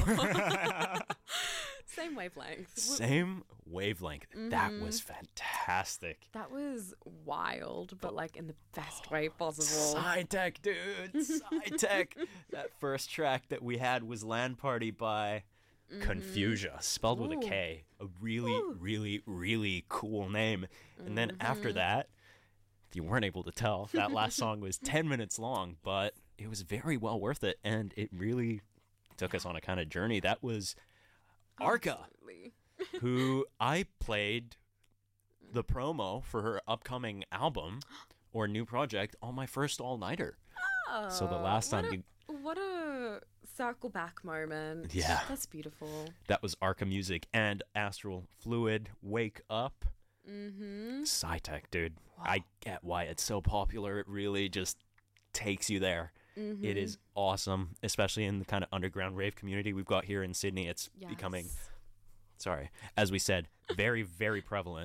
Same wavelength. Same wavelength. That was fantastic. That was wild, but like in the best way possible. Sci-Tech, dude. Sci-Tech. That first track that we had was Land Party by Confusia, spelled with a K. A really, really, really cool name. And then after that, if you weren't able to tell, that last song was 10 minutes long, but it was very well worth it. And it really took us on a kind of journey. That was Arca, who I played the promo for her upcoming album or new project on my first all-nighter. Oh, So the last time what a circle back moment. Yeah. That's beautiful. that was Arca Music and Astral Fluid, Wake Up. Sci-Tech, dude. I get why it's so popular. It really just takes you there. It is awesome, especially in the kind of underground rave community we've got here in Sydney. It's becoming, as we said, very, very prevalent.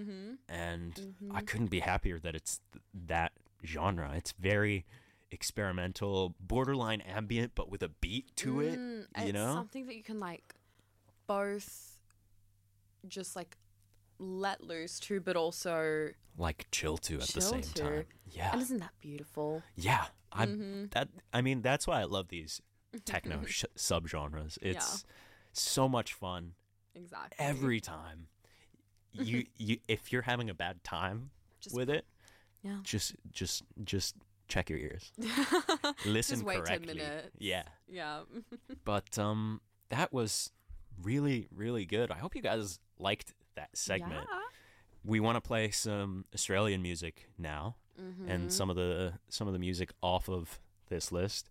And I couldn't be happier that it's that genre. It's very experimental, borderline ambient, but with a beat to it, you know? Something that you can like both just like let loose to, but also Like chill to at the chill same to. time. Yeah. And isn't that beautiful? Yeah, I mean that's why I love these techno subgenres. It's so much fun Exactly. every time. You if you're having a bad time with it, Yeah. just check your ears. Listen Just wait 10 correctly. minutes. Yeah, Yeah. but that was really, really good. I hope you guys liked that segment. Yeah. We want to play some Australian music now, and some of the music off of this list.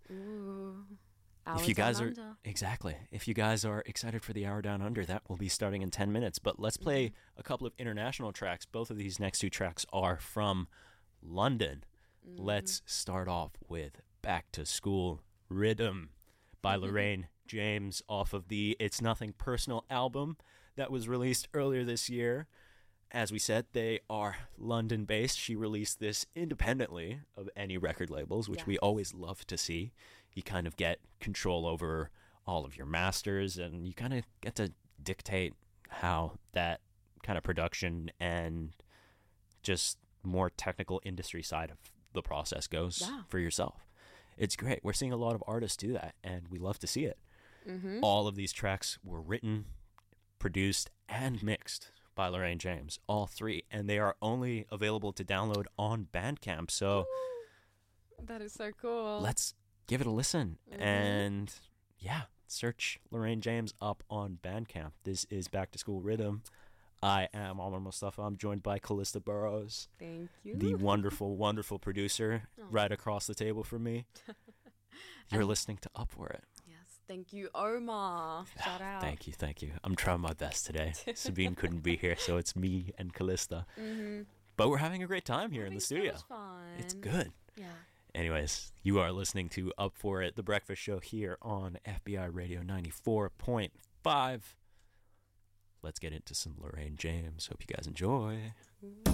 If you guys are if you guys are excited for the Hour Down Under, that will be starting in 10 minutes. But let's play a couple of international tracks. Both of these next two tracks are from London. Let's start off with Back to School Rhythm by Lorraine James off of the It's Nothing Personal album that was released earlier this year. As we said, they are London-based. She released this independently of any record labels, which we always love to see. You kind of get control over all of your masters, and you kind of get to dictate how that kind of production and just more technical industry side of the process goes for yourself. It's great. We're seeing a lot of artists do that, and we love to see it. All of these tracks were written, produced, and mixed by Lorraine James, all three, and they are only available to download on Bandcamp. So That is so cool. let's give it a listen. And search Lorraine James up on Bandcamp. This is Back to School Rhythm. I am Omar Mustafa. I'm joined by Callista Burrows, Thank you. the wonderful, wonderful producer right across the table from me. You're listening to Up For It. Yes. Thank you, Omar. Shout out. Thank you. I'm trying my best today. Sabine couldn't be here, so it's me and Callista. But we're having a great time here in the studio. So much fun. It's good. Yeah. Anyways, you are listening to Up For It, the breakfast show here on FBI Radio 94.5. Let's get into some Lorraine James. Hope you guys enjoy.